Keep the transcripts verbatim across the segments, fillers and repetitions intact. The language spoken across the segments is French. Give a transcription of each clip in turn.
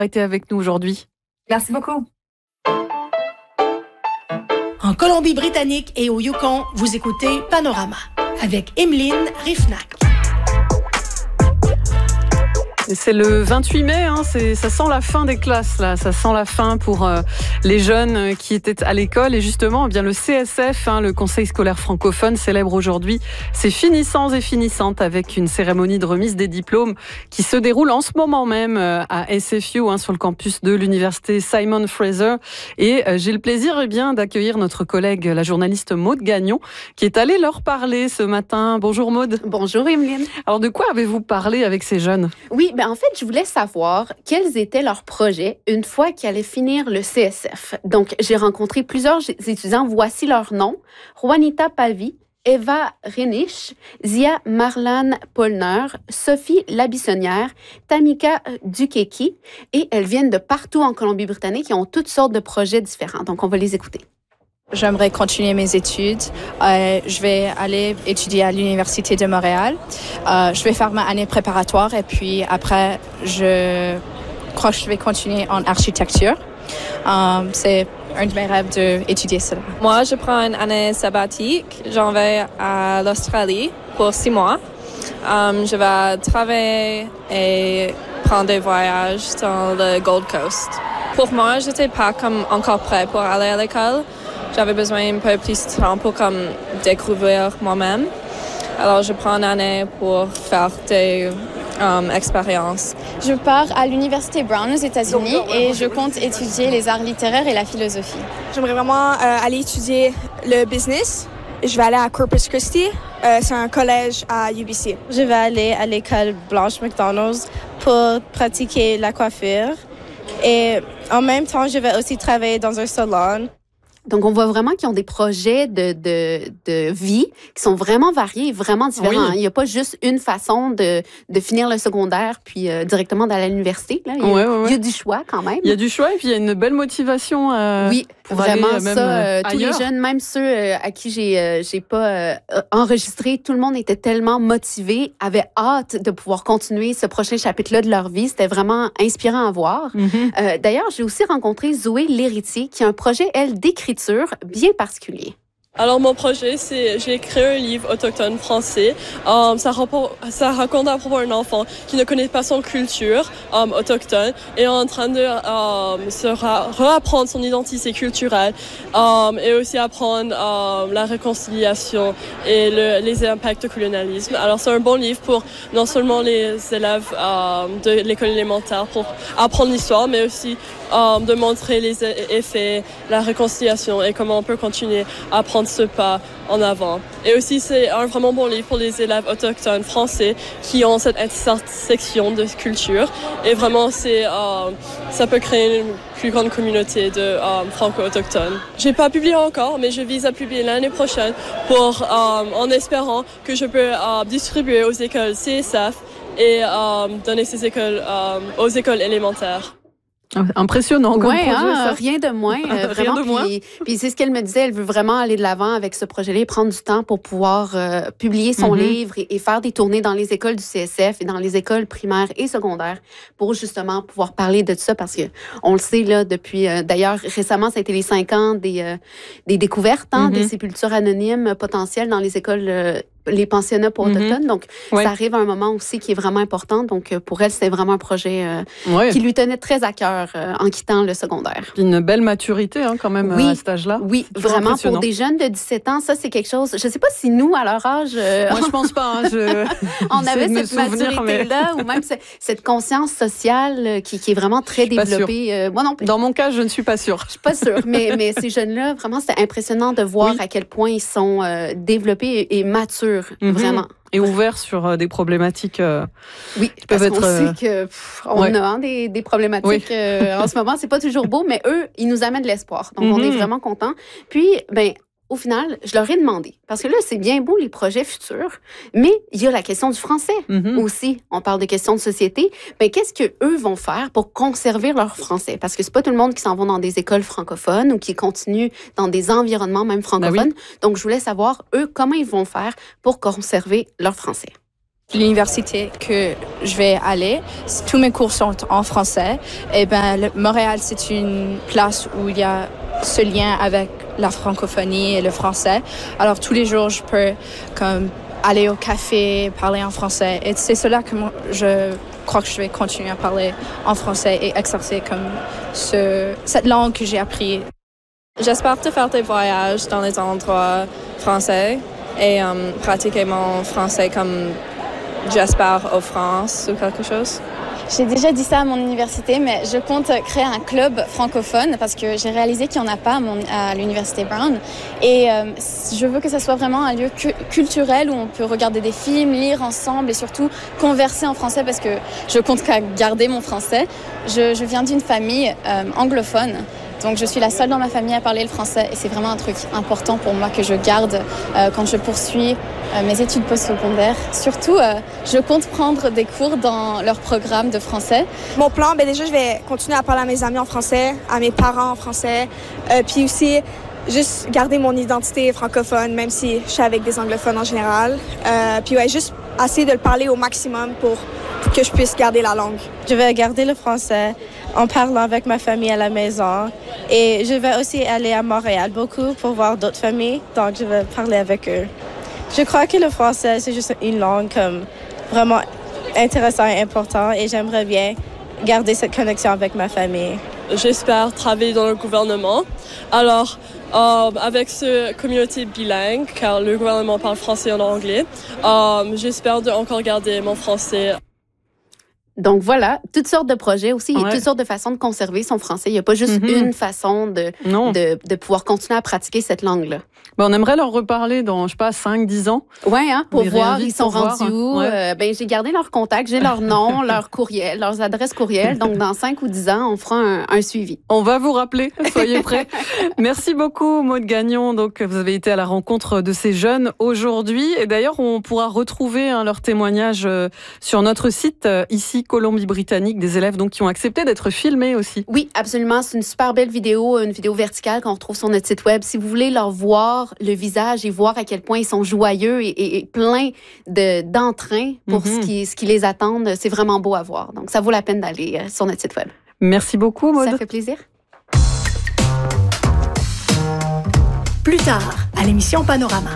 été avec nous aujourd'hui. Merci beaucoup. En Colombie-Britannique et au Yukon, vous écoutez Panorama avec Emeline Rifnac. C'est le vingt-huit mai, hein, c'est, ça sent la fin des classes, là. Ça sent la fin pour euh, les jeunes qui étaient à l'école. Et justement, eh bien, le C S F, hein, le Conseil scolaire francophone, célèbre aujourd'hui ses finissants et finissantes avec une cérémonie de remise des diplômes qui se déroule en ce moment même euh, à S F U, hein, sur le campus de l'université Simon Fraser. Et euh, j'ai le plaisir eh bien, d'accueillir notre collègue, la journaliste Maude Gagnon, qui est allée leur parler ce matin. Bonjour Maude. Bonjour Emeline. Alors de quoi avez-vous parlé avec ces jeunes? Oui, ben en fait, je voulais savoir quels étaient leurs projets une fois qu'ils allaient finir le C S F. Donc, j'ai rencontré plusieurs étudiants. Voici leurs noms. Juanita Pavi, Eva Renich, Zia Marlan Polner, Sophie Labissonnière, Tamika Dukeki. Et elles viennent de partout en Colombie-Britannique et ont toutes sortes de projets différents. Donc, on va les écouter. J'aimerais continuer mes études. Euh, je vais aller étudier à l'Université de Montréal. Euh, je vais faire ma année préparatoire et puis après, je crois que je vais continuer en architecture. Euh, c'est un de mes rêves d'étudier cela. Moi, je prends une année sabbatique. J'en vais à l'Australie pour six mois. Um, je vais travailler et prendre des voyages dans le Gold Coast. Pour moi, je n'étais pas comme encore prêt pour aller à l'école. J'avais besoin un peu plus de temps pour comme découvrir moi-même. Alors, je prends une année pour faire des um, expériences. Je pars à l'Université Brown aux États-Unis et je compte étudier les arts littéraires et la philosophie. J'aimerais vraiment euh, aller étudier le business. Je vais aller à Corpus Christi. Euh, c'est un collège à U B C. Je vais aller à l'école Blanche McDonald's pour pratiquer la coiffure. Et en même temps, je vais aussi travailler dans un salon. Donc, on voit vraiment qu'ils ont des projets de, de, de vie qui sont vraiment variés et vraiment différents. Oui. Il n'y a pas juste une façon de, de finir le secondaire puis euh, directement d'aller à l'université. Là. Il, y a, ouais, ouais, ouais. il y a du choix quand même. Il y a du choix et puis il y a une belle motivation. Euh, oui, pour vraiment aller, ça. Euh, tous les jeunes, même ceux euh, à qui j'ai, euh, j'ai pas euh, enregistré, tout le monde était tellement motivé, avait hâte de pouvoir continuer ce prochain chapitre-là de leur vie. C'était vraiment inspirant à voir. Mm-hmm. Euh, d'ailleurs, j'ai aussi rencontré Zoé L'Héritier qui a un projet, elle, d'écriture bien particulier. Alors, mon projet, c'est, j'ai créé un livre autochtone français. Um, ça, rapport, ça raconte à propos d'un enfant qui ne connaît pas son culture um, autochtone et est en train de um, se ra- réapprendre son identité culturelle um, et aussi apprendre um, la réconciliation et le, les impacts du colonialisme. Alors, c'est un bon livre pour non seulement les élèves um, de l'école élémentaire pour apprendre l'histoire, mais aussi um, de montrer les effets, la réconciliation et comment on peut continuer à apprendre ce pas en avant. Et aussi, c'est un vraiment bon livre pour les élèves autochtones français qui ont cette intersection de culture. Et vraiment, c'est, euh, ça peut créer une plus grande communauté de euh, franco-autochtones. J'ai pas publié encore, mais je vise à publier l'année prochaine pour, euh, en espérant que je peux euh, distribuer aux écoles C S F et euh, donner ces écoles euh, aux écoles élémentaires. Impressionnant comme ouais, projet, hein, ça. Rien de moins. Euh, vraiment, rien de moins. Puis, puis c'est ce qu'elle me disait, elle veut vraiment aller de l'avant avec ce projet-là et prendre du temps pour pouvoir euh, publier son mm-hmm. livre et, et faire des tournées dans les écoles du C S F et dans les écoles primaires et secondaires pour justement pouvoir parler de ça parce que on le sait là depuis. Euh, d'ailleurs, récemment, ça a été les cinq ans des euh, des découvertes, hein, mm-hmm. des sépultures anonymes potentielles dans les écoles. Euh, les pensionnats pour autochtones. Mm-hmm. Donc, ouais. ça arrive à un moment aussi qui est vraiment important. Donc, pour elle, c'était vraiment un projet euh, ouais. qui lui tenait très à cœur euh, en quittant le secondaire. Une belle maturité, hein, quand même, oui. à cet âge-là. Oui, vraiment, pour des jeunes de dix-sept ans, ça, c'est quelque chose... Je ne sais pas si nous, à leur âge... Euh, Moi, je pense pas. Hein, je... on avait cette maturité-là, mais... ou même cette conscience sociale qui, qui est vraiment très développée. Euh, moi non plus. Dans mon cas, je ne suis pas sûre. Je ne suis pas sûre, mais, mais ces jeunes-là, vraiment, c'était impressionnant de voir oui. à quel point ils sont euh, développés et, et matures. Mm-hmm. Vraiment. Et ouvert sur euh, des problématiques euh, oui, qui parce peuvent qu'on être... Euh... sait que pff, on ouais. a hein, des, des problématiques oui. euh, en ce moment. C'est pas toujours beau, mais eux, ils nous amènent de l'espoir. Donc, mm-hmm. on est vraiment contents. Puis, ben, au final, je leur ai demandé, parce que là, c'est bien beau les projets futurs, mais il y a la question du français mm-hmm. aussi. On parle de questions de société. Ben, qu'est-ce qu'eux vont faire pour conserver leur français? Parce que c'est pas tout le monde qui s'en va dans des écoles francophones ou qui continuent dans des environnements même francophones. Ben oui. Donc, je voulais savoir, eux, comment ils vont faire pour conserver leur français. L'université que je vais aller, tous mes cours sont en français. Et ben, le, Montréal, c'est une place où il y a ce lien avec la francophonie et le français. Alors, tous les jours, je peux comme aller au café, parler en français. Et c'est cela que moi, je crois que je vais continuer à parler en français et exercer comme ce, cette langue que j'ai appris. J'espère de faire des voyages dans les endroits français et um, pratiquer mon français comme j'espère en France ou quelque chose. J'ai déjà dit ça à mon université, mais je compte créer un club francophone parce que j'ai réalisé qu'il n'y en a pas à, mon, à l'université Brown. Et euh, je veux que ça soit vraiment un lieu cu- culturel où on peut regarder des films, lire ensemble et surtout converser en français parce que je compte garder mon français. Je, je viens d'une famille euh, anglophone. Donc, je suis la seule dans ma famille à parler le français et c'est vraiment un truc important pour moi que je garde euh, quand je poursuis euh, mes études postsecondaires. Surtout, euh, je compte prendre des cours dans leur programme de français. Mon plan, ben déjà, je vais continuer à parler à mes amis en français, à mes parents en français, euh, puis aussi juste garder mon identité francophone, même si je suis avec des anglophones en général. Euh, puis ouais, juste essayer de le parler au maximum pour que je puisse garder la langue. Je vais garder le français en parlant avec ma famille à la maison. Et je vais aussi aller à Montréal beaucoup pour voir d'autres familles. Donc, je vais parler avec eux. Je crois que le français, c'est juste une langue comme vraiment intéressante et importante. Et j'aimerais bien garder cette connexion avec ma famille. J'espère travailler dans le gouvernement. Alors, euh, avec ce communauté bilingue, car le gouvernement parle français et anglais, euh, j'espère de encore garder mon français. Donc voilà, toutes sortes de projets aussi, Ouais. et toutes sortes de façons de conserver son français. Il n'y a pas juste Mm-hmm. une façon de, de, de pouvoir continuer à pratiquer cette langue-là. Ben, on aimerait leur reparler dans, je sais pas, cinq dix ans. Oui, hein, pour Les voir, réinvite ils sont pour voir. rendus où. Ouais. Euh, ben, j'ai gardé leurs contacts, j'ai leur nom, leur courriel, leurs adresses courriel. Donc, dans cinq ou dix ans, on fera un, un suivi. On va vous rappeler, soyez prêts. Merci beaucoup, Maude Gagnon. Donc, vous avez été à la rencontre de ces jeunes aujourd'hui. Et d'ailleurs, on pourra retrouver hein, leurs témoignages euh, sur notre site, euh, ici, Colombie-Britannique, des élèves donc, qui ont accepté d'être filmés aussi. Oui, absolument. C'est une super belle vidéo, une vidéo verticale qu'on retrouve sur notre site web. Si vous voulez leur voir le visage et voir à quel point ils sont joyeux et, et, et pleins de, d'entrain pour Mm-hmm. ce, qui, ce qui les attend, c'est vraiment beau à voir. Donc, ça vaut la peine d'aller euh, sur notre site web. Merci beaucoup, Maude. Ça fait plaisir. Plus tard, à l'émission Panorama.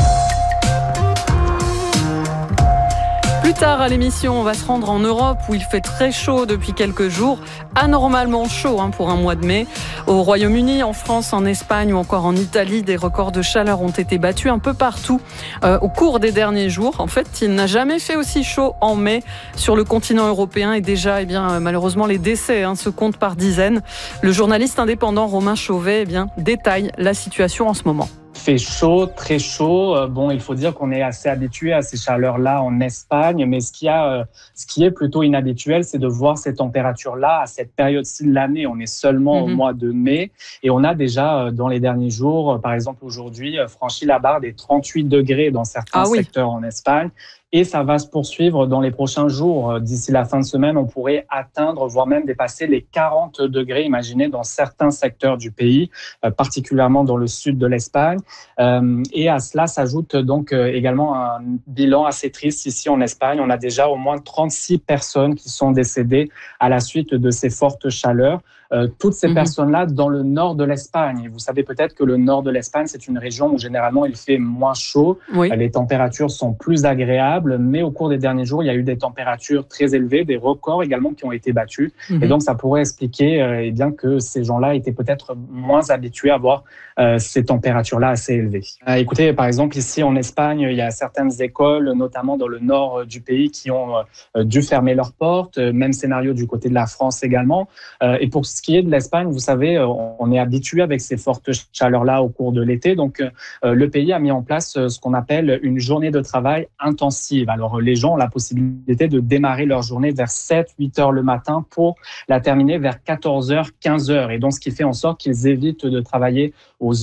Plus tard à l'émission, on va se rendre en Europe où il fait très chaud depuis quelques jours, anormalement chaud hein, pour un mois de mai. Au Royaume-Uni, en France, en Espagne ou encore en Italie, des records de chaleur ont été battus un peu partout euh, au cours des derniers jours. En fait, il n'a jamais fait aussi chaud en mai sur le continent européen et déjà, eh bien, malheureusement, les décès hein, se comptent par dizaines. Le journaliste indépendant Romain Chauvet eh bien, détaille la situation en ce moment. Il fait chaud, très chaud. Euh, bon, il faut dire qu'on est assez habitué à ces chaleurs-là en Espagne, mais ce qui, a, euh, ce qui est plutôt inhabituel, c'est de voir ces températures-là à cette période-ci de l'année. On est seulement mm-hmm. au mois de mai et on a déjà, euh, dans les derniers jours, euh, par exemple aujourd'hui, euh, franchi la barre des trente-huit degrés dans certains ah, secteurs oui. en Espagne. Et ça va se poursuivre dans les prochains jours. D'ici la fin de semaine, on pourrait atteindre, voire même dépasser les quarante degrés, imaginez, dans certains secteurs du pays, particulièrement dans le sud de l'Espagne. Et à cela s'ajoute donc également un bilan assez triste ici en Espagne. On a déjà au moins trente-six personnes qui sont décédées à la suite de ces fortes chaleurs. Euh, toutes ces mmh. personnes-là dans le nord de l'Espagne. Vous savez peut-être que le nord de l'Espagne, c'est une région où généralement il fait moins chaud. Oui. Les températures sont plus agréables, mais au cours des derniers jours, il y a eu des températures très élevées, des records également qui ont été battus. Mmh. Et donc, ça pourrait expliquer euh, eh bien, que ces gens-là étaient peut-être moins habitués à voir euh, ces températures-là assez élevées. Euh, écoutez, par exemple, ici en Espagne, il y a certaines écoles, notamment dans le nord du pays, qui ont euh, dû fermer leurs portes. Même scénario du côté de la France également. Euh, et pour ce qui est de l'Espagne, vous savez, on est habitué avec ces fortes chaleurs-là au cours de l'été. Donc, euh, le pays a mis en place ce qu'on appelle une journée de travail intensive. Alors, les gens ont la possibilité de démarrer leur journée vers sept huit heures le matin pour la terminer vers quatorze heures quinze heures. Et donc, ce qui fait en sorte qu'ils évitent de travailler aux heures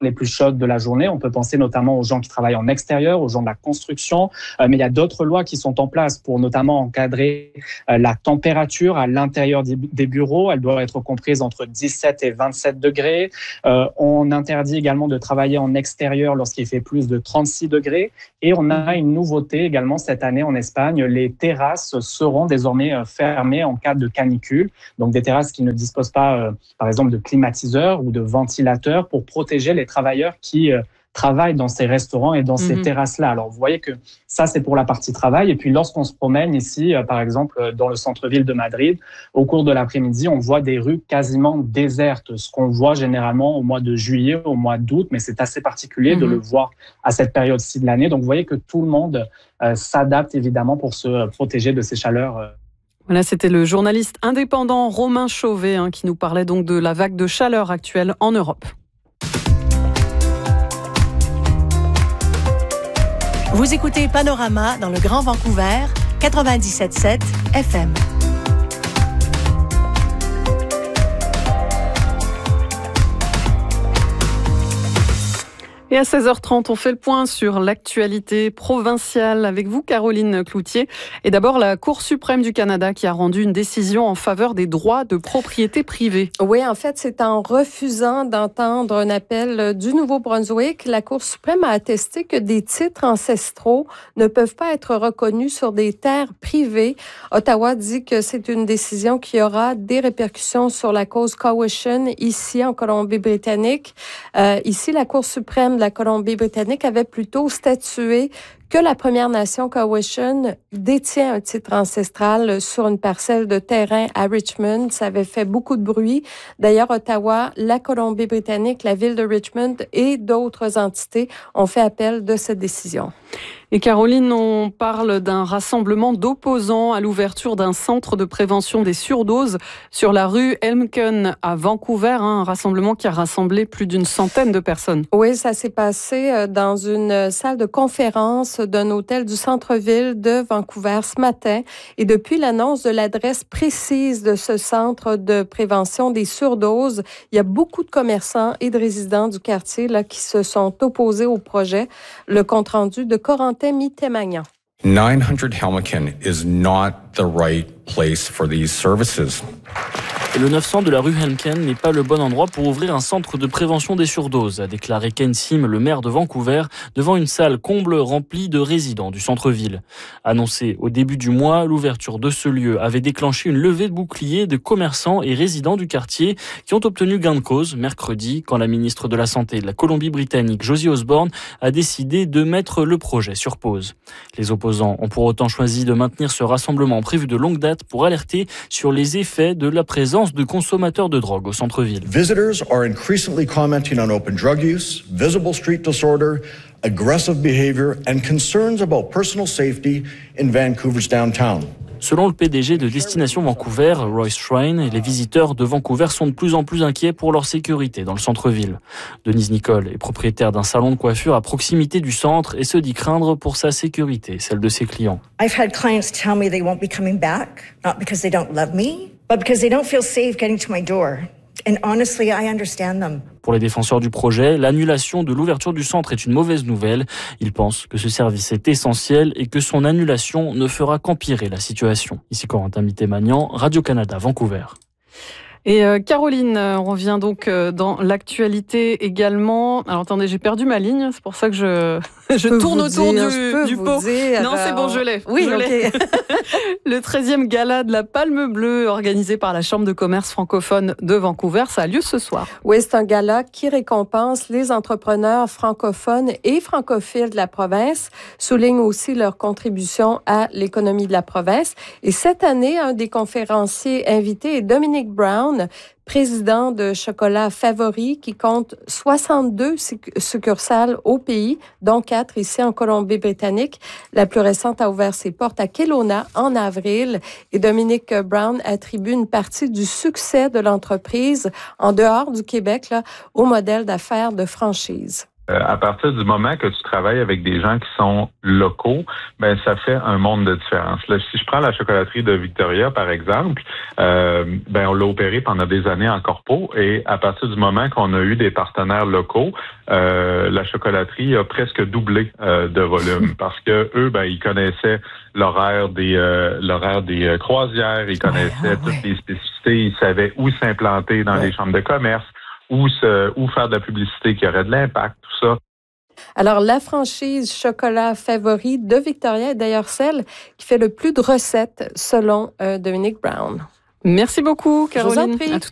les plus chaudes de la journée. On peut penser notamment aux gens qui travaillent en extérieur, aux gens de la construction, euh, mais il y a d'autres lois qui sont en place pour notamment encadrer euh, la température à l'intérieur des bureaux. Elle doit être comprise entre dix-sept et vingt-sept degrés. Euh, on interdit également de travailler en extérieur lorsqu'il fait plus de trente-six degrés. Et on a une nouveauté également cette année en Espagne. Les terrasses seront désormais fermées en cas de canicule. Donc des terrasses qui ne disposent pas, euh, par exemple, de climatiseurs ou de ventilateurs pour protéger les travailleurs qui euh, travaillent dans ces restaurants et dans ces mmh. terrasses-là. Alors, vous voyez que ça, c'est pour la partie travail. Et puis, lorsqu'on se promène ici, euh, par exemple, dans le centre-ville de Madrid, au cours de l'après-midi, on voit des rues quasiment désertes, ce qu'on voit généralement au mois de juillet, au mois d'août, mais c'est assez particulier mmh. de le voir à cette période-ci de l'année. Donc, vous voyez que tout le monde euh, s'adapte évidemment pour se protéger de ces chaleurs. Euh, Voilà, c'était le journaliste indépendant Romain Chauvet hein, qui nous parlait donc de la vague de chaleur actuelle en Europe. Vous écoutez Panorama dans le Grand Vancouver, quatre-vingt-dix-sept virgule sept F M. Et à seize heures trente, on fait le point sur l'actualité provinciale avec vous, Caroline Cloutier. Et d'abord, la Cour suprême du Canada qui a rendu une décision en faveur des droits de propriété privée. Oui, en fait, c'est en refusant d'entendre un appel du Nouveau-Brunswick. La Cour suprême a attesté que des titres ancestraux ne peuvent pas être reconnus sur des terres privées. Ottawa dit que c'est une décision qui aura des répercussions sur la cause Cowichan ici en Colombie-Britannique. Euh, ici, la Cour suprême la Colombie-Britannique avait plutôt statué que la Première Nation Cowichan détient un titre ancestral sur une parcelle de terrain à Richmond. Ça avait fait beaucoup de bruit. D'ailleurs, Ottawa, la Colombie-Britannique, la ville de Richmond et d'autres entités ont fait appel de cette décision. Et Caroline, on parle d'un rassemblement d'opposants à l'ouverture d'un centre de prévention des surdoses sur la rue Elmken à Vancouver, hein, un rassemblement qui a rassemblé plus d'une centaine de personnes. Oui, ça s'est passé dans une salle de conférence d'un hôtel du centre-ville de Vancouver ce matin. Et depuis l'annonce de l'adresse précise de ce centre de prévention des surdoses, il y a beaucoup de commerçants et de résidents du quartier là, qui se sont opposés au projet. Le compte-rendu de Corentin Mittemagnan. nine hundred Helmeken is not the right place for these services. Et le neuf cents de la rue Helmken n'est pas le bon endroit pour ouvrir un centre de prévention des surdoses, a déclaré Ken Sim, le maire de Vancouver, devant une salle comble remplie de résidents du centre-ville. Annoncé au début du mois, l'ouverture de ce lieu avait déclenché une levée de boucliers de commerçants et résidents du quartier qui ont obtenu gain de cause mercredi quand la ministre de la Santé de la Colombie-Britannique, Josie Osborne, a décidé de mettre le projet sur pause. Les opposants ont pour autant choisi de maintenir ce rassemblement prévu de longue date pour alerter sur les effets de la présence de consommateurs de drogue au centre-ville. Visitors are increasingly commenting on open drug use, visible street disorder, aggressive behavior and concerns about personal safety in Vancouver's downtown. Selon le P D G de Destination Vancouver, Royce Shrine, les visiteurs de Vancouver sont de plus en plus inquiets pour leur sécurité dans le centre-ville. Denise Nicole est propriétaire d'un salon de coiffure à proximité du centre et se dit craindre pour sa sécurité, celle de ses clients. I've had clients tell me they won't be coming back, not because they don't love me, but because they don't feel safe getting to my door. And honestly, I understand them. Pour les défenseurs du projet, l'annulation de l'ouverture du centre est une mauvaise nouvelle. Ils pensent que ce service est essentiel et que son annulation ne fera qu'empirer la situation. Ici Corentin Mittemagnan, Radio-Canada, Vancouver. Et euh, Caroline, on revient donc euh, dans l'actualité également. Alors attendez, j'ai perdu ma ligne, c'est pour ça que je, je tourne autour dire, du, du pot. Dire, non, c'est bon, je l'ai. Oui, je l'ai. Okay. Le treizième gala de la Palme Bleue, organisé par la Chambre de commerce francophone de Vancouver, ça a lieu ce soir. Oui, c'est un gala qui récompense les entrepreneurs francophones et francophiles de la province, souligne aussi leur contribution à l'économie de la province. Et cette année, un des conférenciers invités est Dominic Brown, président de Chocolat Favori, qui compte soixante-deux succursales au pays, dont quatre ici en Colombie-Britannique. La plus récente a ouvert ses portes à Kelowna en avril et Dominic Brown attribue une partie du succès de l'entreprise en dehors du Québec là, au modèle d'affaires de franchise. Euh, à partir du moment que tu travailles avec des gens qui sont locaux, ben ça fait un monde de différence. Là, si je prends la chocolaterie de Victoria, par exemple, euh, ben on l'a opéré pendant des années en corpo et à partir du moment qu'on a eu des partenaires locaux, euh, la chocolaterie a presque doublé euh, de volume parce que eux, ben ils connaissaient l'horaire des euh, l'horaire des euh, croisières, ils connaissaient ouais, toutes ouais. les spécificités, ils savaient où s'implanter dans ouais. les chambres de commerce. Ou, se, ou faire de la publicité qui aurait de l'impact, tout ça. Alors, la franchise chocolat favori de Victoria est d'ailleurs celle qui fait le plus de recettes selon euh, Dominique Brown. Merci beaucoup, Caroline. Je vous en prie.